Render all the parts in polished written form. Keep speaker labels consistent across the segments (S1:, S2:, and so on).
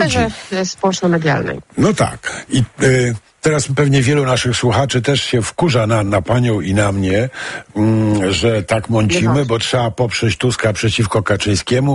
S1: sferze społeczno-medialnej.
S2: No tak. I teraz pewnie wielu naszych słuchaczy też się wkurza na panią i na mnie, że tak mącimy, bo trzeba poprzeć Tuska przeciwko Kaczyńskiemu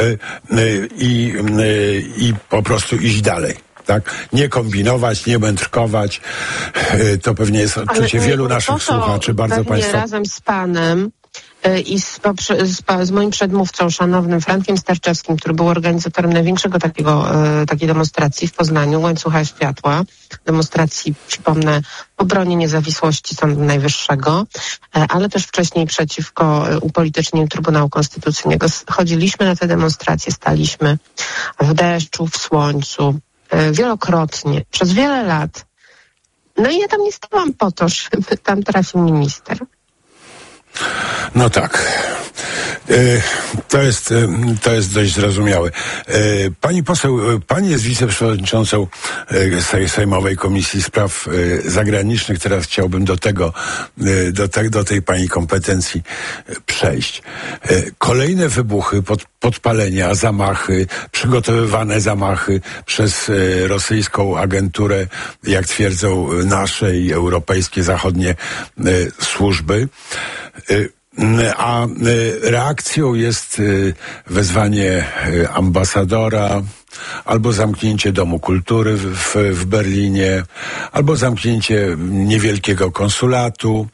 S2: i po prostu iść dalej. Tak? Nie kombinować, nie mędrkować. To pewnie jest odczucie wielu naszych słuchaczy. Bardzo państwa...
S1: razem z panem i z moim przedmówcą, szanownym Frankiem Sterczewskim, który był organizatorem największego takiej demonstracji w Poznaniu, Łańcucha Światła, demonstracji, przypomnę, w obronie niezawisłości Sądu Najwyższego, ale też wcześniej przeciwko upolitycznieniu Trybunału Konstytucyjnego. Chodziliśmy na te demonstracje, staliśmy w deszczu, w słońcu, wielokrotnie, przez wiele lat. No i ja tam nie stałam po to, żeby tam trafił minister.
S2: No tak. To jest dość zrozumiałe. Pani poseł, pani jest wiceprzewodniczącą Sejmowej Komisji Spraw Zagranicznych. Teraz chciałbym do tej pani kompetencji przejść. Kolejne wybuchy, podpalenia, zamachy, przygotowywane zamachy przez rosyjską agenturę, jak twierdzą nasze i europejskie, zachodnie służby. A reakcją jest wezwanie ambasadora, albo zamknięcie Domu Kultury w Berlinie, albo zamknięcie niewielkiego konsulatu.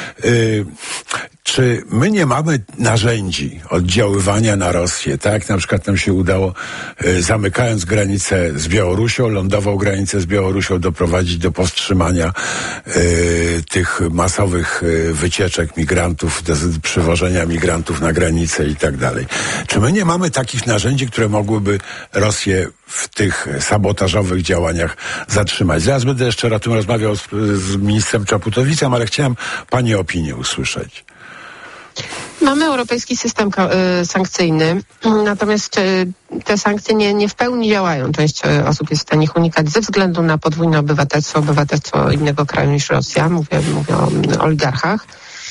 S2: Czy my nie mamy narzędzi oddziaływania na Rosję, tak jak na przykład nam się udało, zamykając granicę z Białorusią, lądową granicę z Białorusią, doprowadzić do powstrzymania tych masowych wycieczek migrantów, do przywożenia migrantów na granicę i tak dalej. Czy my nie mamy takich narzędzi, które mogłyby Rosję w tych sabotażowych działaniach zatrzymać? Zaraz będę jeszcze o tym rozmawiał z ministrem Czaputowicem, ale chciałem pani opinię usłyszeć.
S1: Mamy europejski system sankcyjny, natomiast te sankcje nie w pełni działają. Część osób jest w stanie ich unikać ze względu na podwójne obywatelstwo innego kraju niż Rosja. Mówię o oligarchach.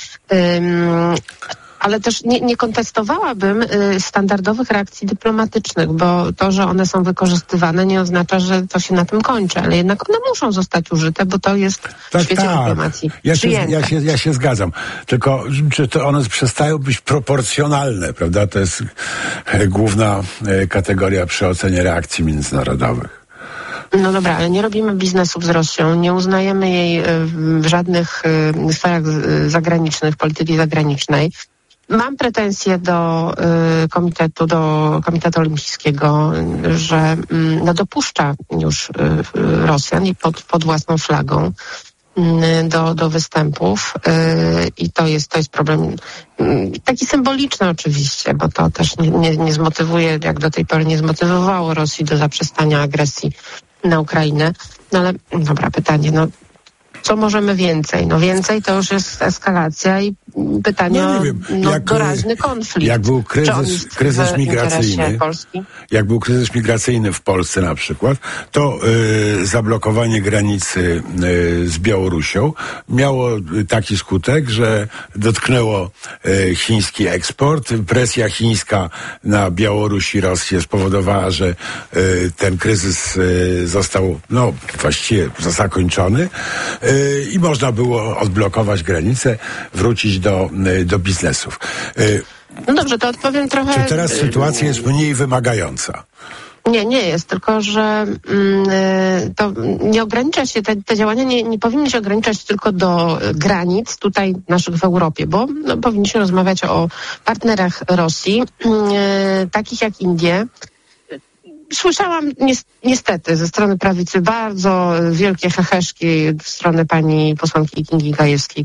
S1: Ale też nie kontestowałabym standardowych reakcji dyplomatycznych, bo to, że one są wykorzystywane, nie oznacza, że to się na tym kończy, ale jednak one muszą zostać użyte, bo to jest w świecie dyplomacji.
S2: Ja się zgadzam. Tylko czy to one przestają być proporcjonalne, prawda? To jest główna kategoria przy ocenie reakcji międzynarodowych.
S1: No dobra, ale nie robimy biznesów z Rosją, nie uznajemy jej w żadnych sferach zagranicznych, polityki zagranicznej. Mam pretensje do Komitetu Olimpijskiego, że dopuszcza już Rosjan i pod własną flagą do występów i to jest problem taki symboliczny oczywiście, bo to też nie zmotywuje, jak do tej pory nie zmotywowało Rosji do zaprzestania agresji na Ukrainę. No ale dobra, pytanie, co możemy więcej? Więcej to już jest eskalacja i pytanie o doraźny konflikt.
S2: Jak był kryzys migracyjny, jak był kryzys migracyjny w Polsce na przykład, to zablokowanie granicy z Białorusią miało taki skutek, że dotknęło chiński eksport. Presja chińska na Białoruś i Rosję spowodowała, że ten kryzys został właściwie zakończony. I można było odblokować granicę, wrócić do biznesów.
S1: No dobrze, to odpowiem trochę...
S2: Czy teraz sytuacja jest mniej wymagająca?
S1: Nie jest, tylko że to nie ogranicza się, te działania nie powinny się ograniczać tylko do granic tutaj naszych w Europie, bo powinniśmy rozmawiać o partnerach Rosji, takich jak Indie. Słyszałam niestety ze strony prawicy bardzo wielkie heheszki w stronę pani posłanki Kingi Gajewskiej,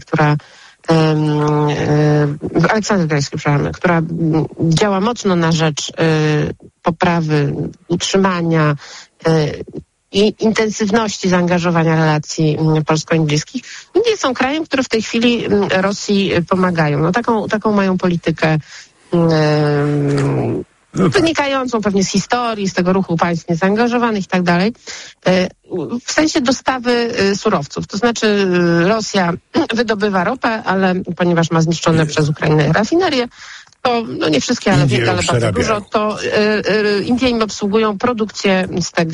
S1: Aleksandry Gajewskiej, która działa mocno na rzecz poprawy, utrzymania i intensywności zaangażowania relacji polsko-indyjskich. Indie są krajem, które w tej chwili Rosji pomagają. Taką mają politykę wynikającą pewnie z historii, z tego ruchu państw niezaangażowanych i tak dalej, w sensie dostawy surowców. To znaczy Rosja wydobywa ropę, ale ponieważ ma zniszczone przez Ukrainę rafinerie, to, no nie wszystkie, ale
S2: Indie
S1: bardzo dużo, to Indie im obsługują produkcję z tego